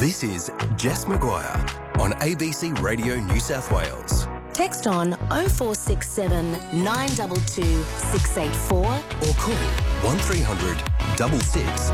This is Jess Maguire on ABC Radio New South Wales. Text on 0467 922 684 Or call 1300 66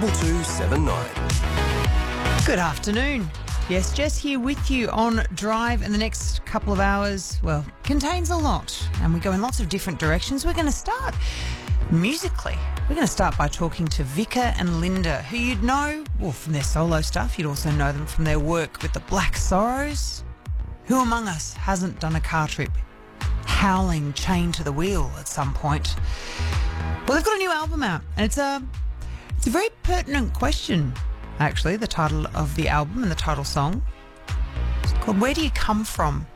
2279. Good afternoon. Yes, Jess here with you on Drive, and the next couple of hours, well, contains a lot, and we go in lots of different directions. We're going to start musically. We're going to start by talking to Vika and Linda, who you'd know, well, from their solo stuff. You'd also know them from their work with the Black Sorrows. Who among us hasn't done a car trip howling chained to the wheel at some point? Well, they've got a new album out, and it's a very pertinent question. Actually, the title of the album and the title song. It's called Where Do You Come From?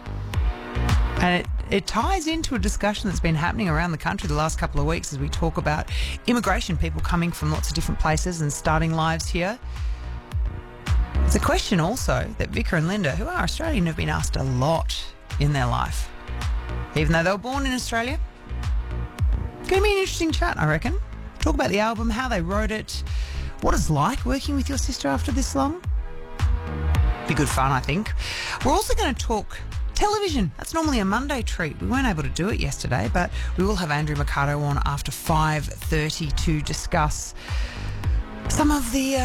And it ties into a discussion that's been happening around the country the last couple of weeks as we talk about immigration, people coming from lots of different places and starting lives here. It's a question also that Vika and Linda, who are Australian, have been asked a lot in their life. Even though they were born in Australia. It's going to be an interesting chat, I reckon. Talk about the album, how they wrote it, what it's like working with your sister after this long. Be good fun, I think. We're also going to talk television. That's normally a Monday treat. We weren't able to do it yesterday, but we will have Andrew Mercado on after 5:30 to discuss some of the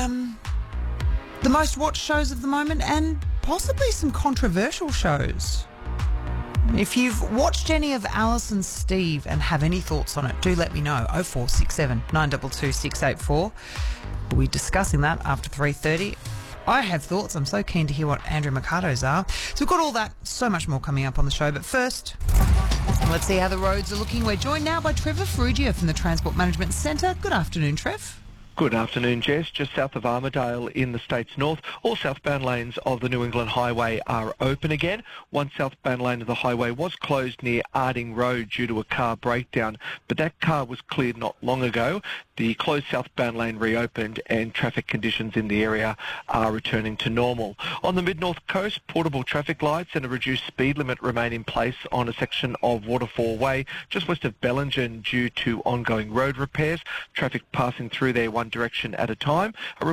most watched shows of the moment and possibly some controversial shows. If you've watched any of Alice and Steve and have any thoughts on it, do let me know. 0467 922 684. We'll be discussing that after 3:30. I have thoughts. I'm so keen to hear what Andrew Mercado's are. So we've got all that, so much more coming up on the show. But first, let's see how the roads are looking. We're joined now by Trevor Ferrugia from the Transport Management Centre. Good afternoon, Trev. Good afternoon, Jess. Just south of Armidale in the state's north, all southbound lanes of the New England Highway are open again. One southbound lane of the highway was closed near Arding Road due to a car breakdown, but that car was cleared not long ago. The closed southbound lane reopened and traffic conditions in the area are returning to normal. On the mid-north coast, portable traffic lights and a reduced speed limit remain in place on a section of Waterfall Way just west of Bellingen due to ongoing road repairs. Traffic passing through there one direction at a time.